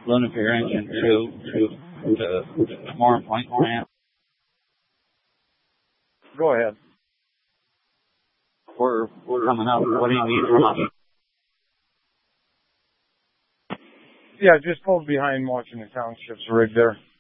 loading for your engine to Moore Point plant. Go ahead. We're coming up. What do you need from us? Yeah, just pulled behind watching the township's rig there.